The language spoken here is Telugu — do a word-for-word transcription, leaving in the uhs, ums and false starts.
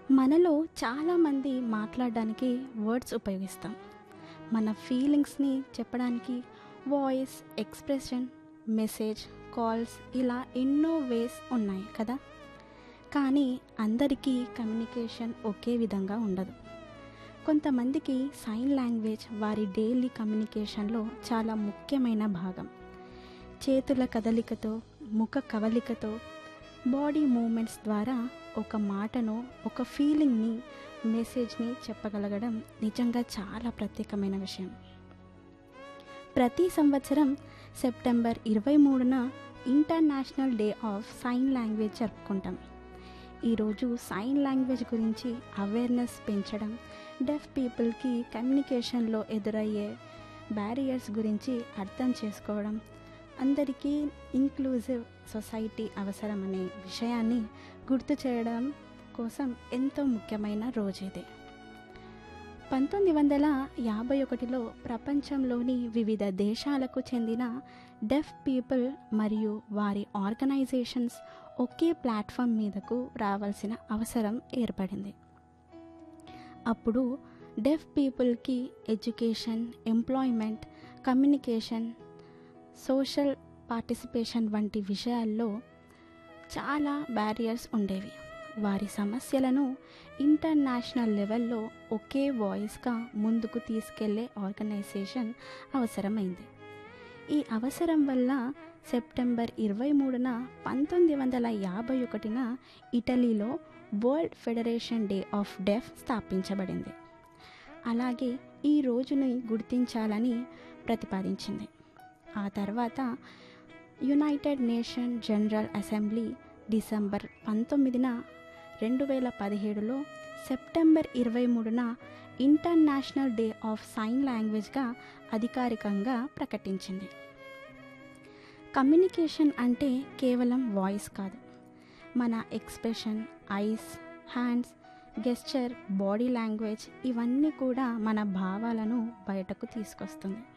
మనలో చాలామంది మాట్లాడడానికి వర్డ్స్ ఉపయోగిస్తాం. మన ఫీలింగ్స్ని చెప్పడానికి వాయిస్, ఎక్స్ప్రెషన్, మెసేజ్, కాల్స్ ఇలా ఎన్నో వేస్ ఉన్నాయి కదా. కానీ అందరికీ కమ్యూనికేషన్ ఒకే విధంగా ఉండదు. కొంతమందికి సైన్ లాంగ్వేజ్ వారి డైలీ కమ్యూనికేషన్లో చాలా ముఖ్యమైన భాగం. చేతుల కదలికతో, ముఖ కవలికతో, బాడీ మూమెంట్స్ ద్వారా ఒక మాటను, ఒక ఫీలింగ్ని, మెసేజ్ని చెప్పగలగడం నిజంగా చాలా ప్రత్యేకమైన విషయం. ప్రతి సంవత్సరం సెప్టెంబర్ ఇరవై మూడున international day of sign language జరుపుకుంటాం. ఈరోజు సైన్ లాంగ్వేజ్ గురించి అవేర్నెస్ పెంచడం, డెఫ్ పీపుల్కి కమ్యూనికేషన్లో ఎదురయ్యే బ్యారియర్స్ గురించి అర్థం చేసుకోవడం, అందరికీ ఇంక్లూజివ్ సొసైటీ అవసరం అనే విషయాన్ని గుర్తు చేయడం కోసం ఎంతో ముఖ్యమైన రోజు ఇది. పంతొమ్మిది వందల యాభై ఒకటిలో ప్రపంచంలోని వివిధ దేశాలకు చెందిన డెఫ్ పీపుల్ మరియు వారి ఆర్గనైజేషన్స్ ఒకే ప్లాట్ఫామ్ మీదకు రావాల్సిన అవసరం ఏర్పడింది. అప్పుడు డెఫ్ పీపుల్కి education, employment, communication, social participation వంటి విషయాల్లో చాలా బ్యారియర్స్ ఉండేవి. వారి సమస్యలను ఇంటర్నేషనల్ లెవెల్లో ఒకే వాయిస్గా ముందుకు తీసుకెళ్లే ఆర్గనైజేషన్ అవసరమైంది. ఈ అవసరం వల్ల సెప్టెంబర్ ఇరవై మూడున పంతొమ్మిది వందల యాభై ఒకటిన ఇటలీలో వరల్డ్ ఫెడరేషన్ డే ఆఫ్ డెఫ్ స్థాపించబడింది. అలాగే ఈ రోజుని గుర్తించాలని ప్రతిపాదించింది. ఆ తర్వాత United nation general assembly December పంతొమ్మిదిన రెండు వేల పదిహేడులో సెప్టెంబర్ ఇరవై మూడున ఇంటర్నేషనల్ డే ఆఫ్ సైన్ లాంగ్వేజ్గా అధికారికంగా ప్రకటించింది. కమ్యూనికేషన్ అంటే కేవలం వాయిస్ కాదు, మన expression, ice, hands, gesture, body language ఇవన్నీ కూడా మన భావాలను బయటకు తీసుకొస్తుంది.